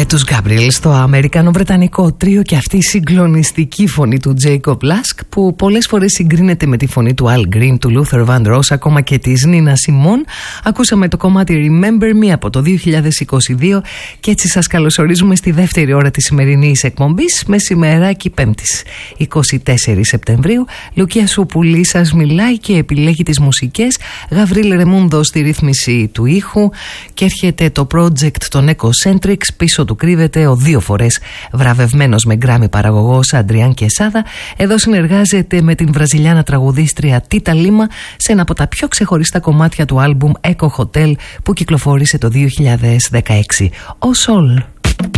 Τους Gabriel στο αμερικανο-βρετανικό τρίο και αυτή η συγκλονιστική φωνή του Jacob Lask που πολλές φορές συγκρίνεται με τη φωνή του Al Green, του Luther Vandross, ακόμα και της Nina Simone. Ακούσαμε το κομμάτι Remember Me από το 2022 και έτσι σας καλωσορίζουμε στη δεύτερη ώρα της σημερινής εκπομπής, μεσημεράκι Πέμπτης 24 Σεπτεμβρίου. Λουκία Σουπουλή σας μιλάει και επιλέγει τις μουσικές, Γαβρίλ Ρεμούντο στη ρύθμιση του ήχου και έρχεται το project των Ecocentrics. Πίσω του κρύβεται ο 2 φορές βραβευμένος με γκράμι παραγωγός Αντριάν Κεσάδα. Εδώ συνεργάζεται με την βραζιλιάνα τραγουδίστρια Τίτα Λίμα σε ένα από τα πιο ξεχωριστά κομμάτια του άλμπουμ Eco Hotel που κυκλοφόρησε το 2016. Ο Sol.